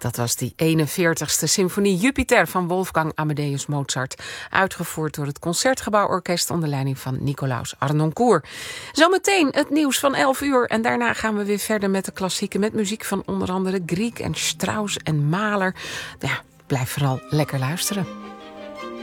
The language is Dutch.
Dat was die 41ste symfonie Jupiter van Wolfgang Amadeus Mozart. Uitgevoerd door het Concertgebouworkest onder leiding van Nicolaus Harnoncourt. Zometeen het nieuws van 11 uur. En daarna gaan we weer verder met de klassieken. Met muziek van onder andere Grieg en Strauss en Mahler. Ja, blijf vooral lekker luisteren.